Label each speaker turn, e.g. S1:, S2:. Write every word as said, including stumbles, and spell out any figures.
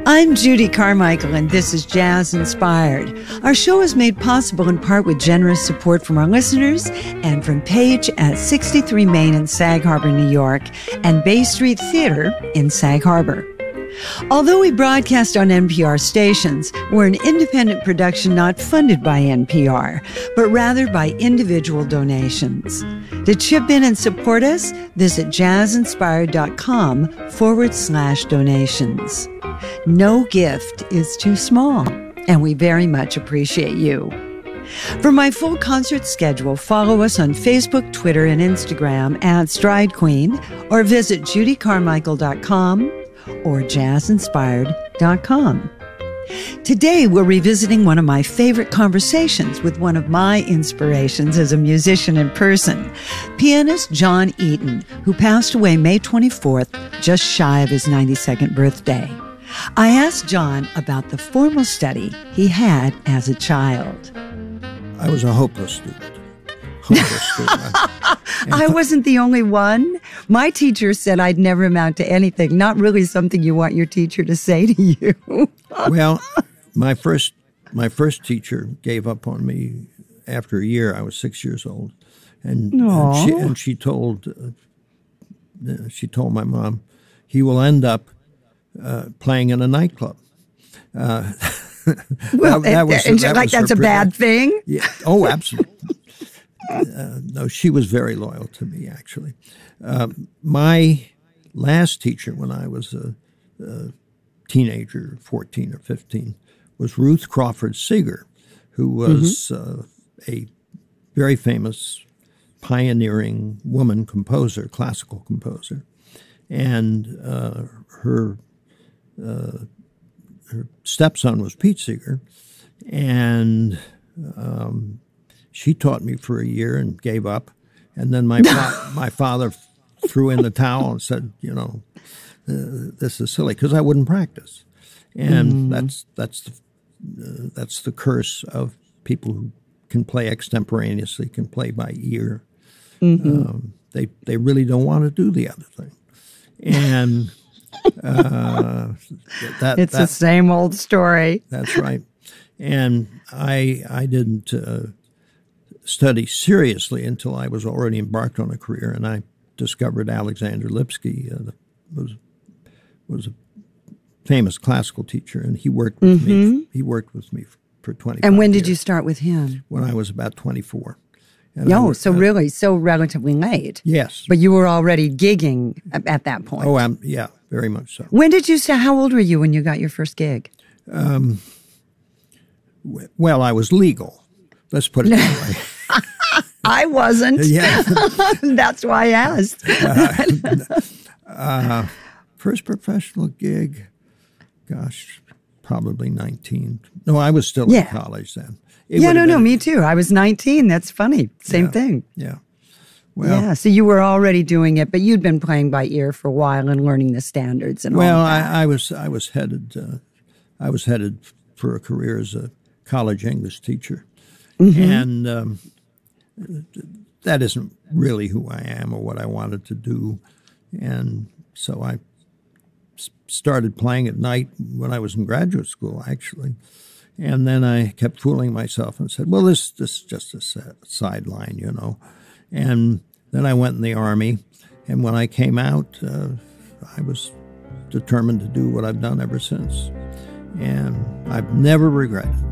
S1: I'm Judy Carmichael, and this is Jazz Inspired. Our show is made possible in part with generous support from our listeners and from Page at sixty-three Main in Sag Harbor, New York, and Bay Street Theater in Sag Harbor. Although we broadcast on N P R stations, we're an independent production not funded by N P R, but rather by individual donations. To chip in and support us, visit jazzinspired.com forward slash donations. No gift is too small, and we very much appreciate you. For my full concert schedule, follow us on Facebook, Twitter, and Instagram at Stride Queen, or visit judy carmichael dot com or jazz inspired dot com. Today, we're revisiting one of my favorite conversations with one of my inspirations as a musician in person, pianist John Eaton, who passed away May twenty-fourth, just shy of his ninety-second birthday. I asked John about the formal study he had as a child.
S2: I was a hopeless student. Hopeless student.
S1: I wasn't the only one. My teacher said I'd never amount to anything. Not really something you want your teacher to say to you.
S2: Well, my first my first teacher gave up on me after a year. I was six years old, and, and she and she told uh, she told my mom, he will end up uh, playing in a nightclub. Uh,
S1: well, that, that was, and that like was that's a bad thing.
S2: Yeah. Oh, absolutely. Uh, no, she was very loyal to me, actually. Uh, my last teacher when I was a, a teenager, fourteen or fifteen, was Ruth Crawford Seeger, who was mm-hmm. uh, a very famous, pioneering woman composer, classical composer. And uh, her, uh, her stepson was Pete Seeger, and um, she taught me for a year and gave up. And then my fa- my father threw in the towel and said, you know, uh, this is silly, because I wouldn't practice. And mm. that's that's the, uh, that's the curse of people who can play extemporaneously, can play by ear. Mm-hmm. Um, they they really don't want to do the other thing. And uh, that
S1: it's
S2: that,
S1: the same old story.
S2: That's right. And I I didn't uh, study seriously until I was already embarked on a career, and I discovered Alexander Lipsky uh, was was a famous classical teacher, and he worked with mm-hmm. me. He worked with me for twenty.
S1: And when did
S2: years,
S1: you start with him?
S2: When I was about twenty-four.
S1: No, oh, so uh, really, so relatively late.
S2: Yes,
S1: but you were already gigging at that point.
S2: Oh, um, yeah, very much so.
S1: When did you start? How old were you when you got your first gig?
S2: Um, w- well, I was legal. Let's put it that way.
S1: I wasn't.
S2: Yeah.
S1: That's why I asked.
S2: uh, uh, first professional gig, gosh, probably nineteen. No, I was still
S1: yeah.
S2: in college then. It
S1: yeah, no,
S2: been,
S1: no, me too. I was nineteen. That's funny. Same
S2: yeah,
S1: thing.
S2: Yeah. Well,
S1: yeah, so you were already doing it, but you'd been playing by ear for a while and learning the standards and
S2: well,
S1: all that.
S2: Well, I, I was I was headed uh, I was headed for a career as a college English teacher. Mm-hmm. And um, that isn't really who I am or what I wanted to do. And so I started playing at night when I was in graduate school, actually. And then I kept fooling myself and said, well, this, this is just a sideline, you know. And then I went in the Army. And when I came out, uh, I was determined to do what I've done ever since. And I've never regretted it.